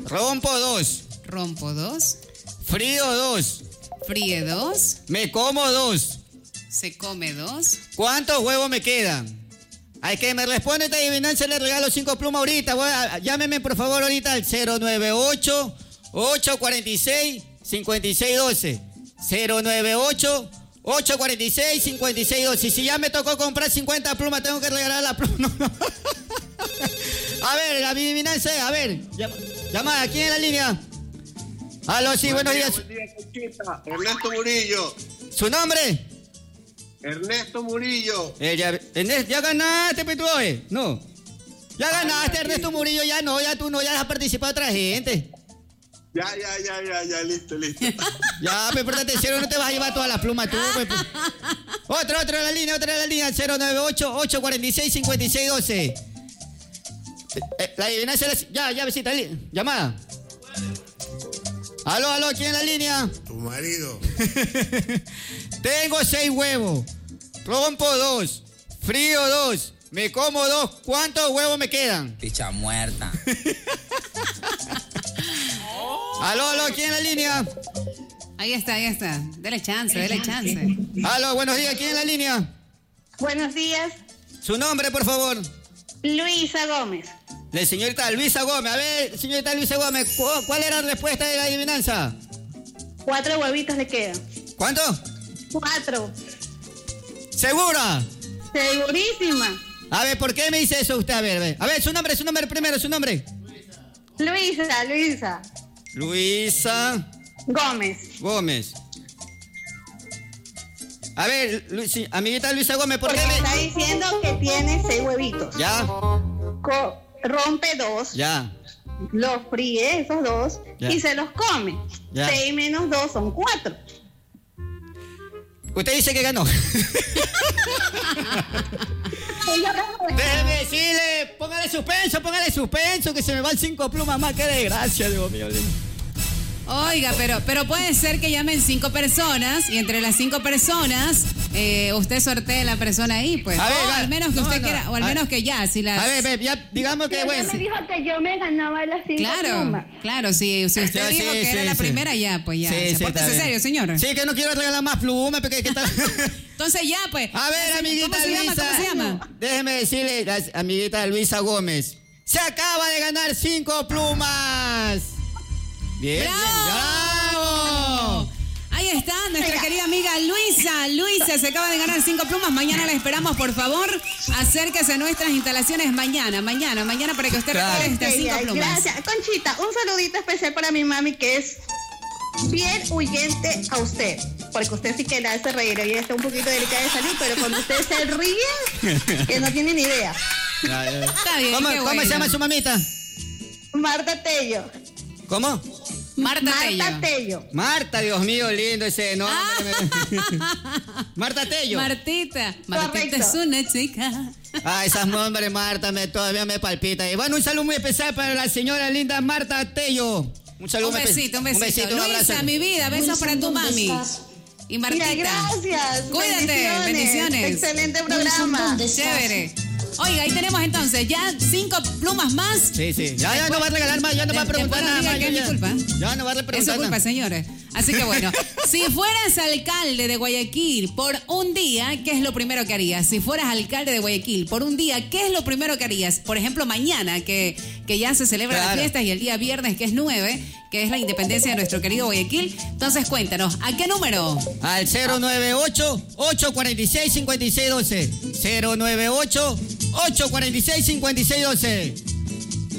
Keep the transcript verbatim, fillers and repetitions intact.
Rompo dos. Rompo dos. Frío dos. Fríe dos. Me como dos. Se come dos. ¿Cuántos huevos me quedan? Hay que me responde esta adivinanza, le regalo cinco plumas ahorita. Voy a, llámeme por favor ahorita al cero nueve ocho, ocho cuatro seis, cinco seis uno dos. cero nueve ocho, ocho cuatro seis, cinco seis uno dos. Y si ya me tocó comprar cincuenta plumas, tengo que regalar la pluma. A ver, la adivinanza, a ver. Llamada, ¿quién en la línea? Aló, sí, buen buenos día, días. Buen día, Conchita. Ernesto Murillo. ¿Su nombre? Ernesto Murillo. Eh, ya, Ernesto, ya ganaste, pues tú, oye. No. Ya ganaste, Ernesto Murillo, ya no, ya tú no, ya has participado otra gente. Ya, ya, ya, ya, ya, listo, listo. Ya, pues, presta atención, no te vas a llevar todas las plumas tú, pues. pues. Otro, otro en la línea, otro en la línea, cero nueve ocho, ocho cuatro seis, cinco seis uno dos. Eh, la adivinanza, ya, ya, besita, llamada. Aló, aló, ¿quién en la línea? Tu marido. Tengo seis huevos, rompo dos, frío dos, me como dos. ¿Cuántos huevos me quedan? Picha muerta. Aló, aló, ¿quién en la línea? Ahí está, ahí está. Dele chance, dele chance. Aló, buenos días, ¿quién en la línea? Buenos días. Su nombre, por favor. Luisa Gómez. La señorita Luisa Gómez. A ver, señorita Luisa Gómez, ¿cuál era la respuesta de la adivinanza? Cuatro huevitos le quedan. ¿Cuánto? Cuatro. ¿Segura? Segurísima. A ver, ¿por qué me dice eso usted? A ver, a ver, a ver, su nombre, su nombre primero, su nombre. Luisa, Luisa. Luisa Gómez. Gómez. A ver, Lu sí, amiguita Luisa Gómez, ¿por Porque qué me...? está diciendo que tiene seis huevitos. Ya. Co rompe dos. Ya. Los fríe, esos dos, ya. Y se los come. Ya. Seis menos dos son cuatro. Usted dice que ganó. Déjeme decirle, póngale suspenso, póngale suspenso, que se me van cinco plumas más. Qué desgracia, Dios mío. Oiga, pero, pero puede ser que llamen cinco personas y entre las cinco personas eh, usted sortee la persona ahí, pues. A ver, o va, al menos que no, usted no, quiera, o al a, menos que ya, si las... A ver, ver, ya digamos que bueno. Me dijo que yo me ganaba las cinco Claro, plumas. claro, si, si usted Sí, dijo sí, que sí, era la sí. primera, ya, pues ya. Sí, Se sí, pórtese está bien. serio, señor. Sí, que no quiero regalar más plumas, porque ¿qué tal? Entonces ya, pues. A ver, amiguita ¿Cómo se Luisa. llama? ¿Cómo se llama? Déjeme decirle, la amiguita Luisa Gómez. Se acaba de ganar cinco plumas. Bien, ¡Bravo! bien, bravo. Ahí está nuestra querida amiga Luisa. Luisa se acaba de ganar cinco plumas. Mañana la esperamos, por favor. Acérquese a nuestras instalaciones mañana, mañana, mañana para que usted Claro. recoja estas cinco Ay, plumas. gracias. Conchita, un saludito especial para mi mami que es bien huyente a usted. Porque usted sí que la hace reír. Ella está un poquito delicada de salud, pero cuando usted se ríe, que no tiene ni idea. Está bien, ¿Cómo, qué ¿Cómo bueno. se llama su mamita? Marta Tello. ¿Cómo? Marta, Marta Tello. Tello. Marta, Dios mío, lindo ese nombre. Marta Tello. Martita. Martita Correcto. es una chica. Ah, esas nombres, Marta, me, todavía me palpita. Y bueno, un saludo muy especial para la señora linda Marta Tello. Un saludo Un muy espe- besito, un besito. Un besito, un abrazo. Luisa, mi vida, besos para tu mami. Y Martita. Mira, gracias. Cuídate, bendiciones. Excelente programa. Chévere. Oiga, ahí tenemos entonces ya cinco plumas más. Sí, sí. Ya, ya no va a regalar más, ya no va a preguntar Después no nada diga más. que ya, es mi ya. culpa. Ya no va a Es su preguntar culpa, nada. señores. Así que bueno, si fueras alcalde de Guayaquil por un día, ¿qué es lo primero que harías? Si fueras alcalde de Guayaquil por un día, ¿qué es lo primero que harías? Por ejemplo, mañana, que, que ya se celebran Claro. las fiestas, y el día viernes, que es nueve, que es la independencia de nuestro querido Guayaquil. Entonces, cuéntanos, ¿a qué número? Al cero nueve ocho, ocho cuatro seis, cinco seis uno dos. cero nueve ocho, ocho cuatro seis, cinco seis uno dos.